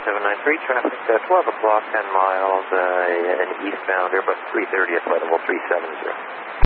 793, traffic 12 o'clock, 10 miles, an eastbound Airbus 330 at flight level 370.